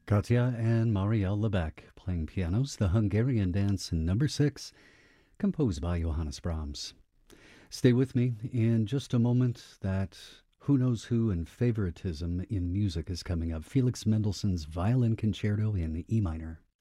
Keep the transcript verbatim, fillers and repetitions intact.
Katya and Marielle Lebec playing pianos, the Hungarian dance number six, composed by Johannes Brahms. Stay with me in just a moment. That Who Knows Who and Favoritism in Music is coming up. Felix Mendelssohn's Violin Concerto in E minor.